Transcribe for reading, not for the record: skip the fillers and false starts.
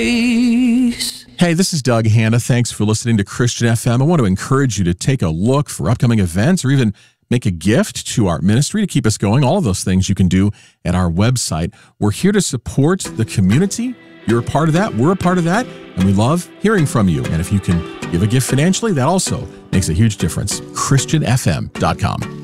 Hey, this is Doug Hanna. Thanks for listening to Christian FM. I want to encourage you to take a look for upcoming events or even make a gift to our ministry to keep us going. All of those things you can do at our website. We're here to support the community. You're a part of that. We're a part of that. And we love hearing from you. And if you can give a gift financially, that also makes a huge difference. ChristianFM.com.